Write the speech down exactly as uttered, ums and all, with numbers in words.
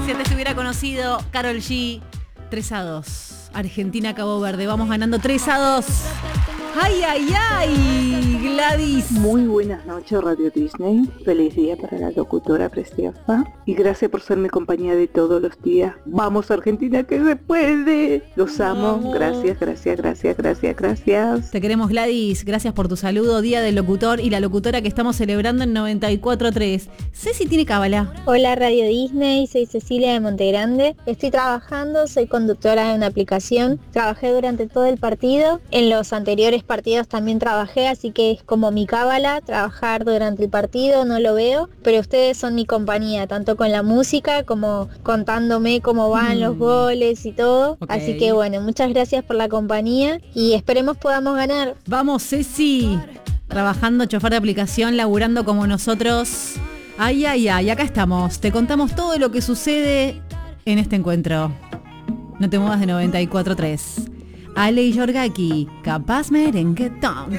Si antes te hubiera conocido, Karol G, tres a dos. Argentina, Cabo Verde. Vamos ganando tres a dos. ¡Ay, ay, ay! Gladys. Muy buenas noches, Radio Disney. Feliz día para la locutora preciosa. Y gracias por ser mi compañía de todos los días. ¡Vamos, Argentina, que se puede! Los amo. Vamos. Gracias, gracias, gracias, gracias, gracias. Te queremos, Gladys. Gracias por tu saludo. Día del locutor y la locutora que estamos celebrando en noventa y cuatro tres. Ceci tiene cábala. Hola, Radio Disney. Soy Cecilia de Montegrande. Estoy trabajando. Soy conductora de una aplicación. Trabajé durante todo el partido. En los anteriores partidos también trabajé, así que es como mi cábala trabajar durante el partido, no lo veo, pero ustedes son mi compañía, tanto con la música como contándome cómo van mm. los goles y todo. Okay. Así que bueno, muchas gracias por la compañía y esperemos podamos ganar. Vamos, Ceci, trabajando, chofer de aplicación, laburando como nosotros. Ay, ay, ay, acá estamos. Te contamos todo lo que sucede en este encuentro. No te muevas de noventa y cuatro tres. Ale y Yorgaki, Capaz Merengue Tonk.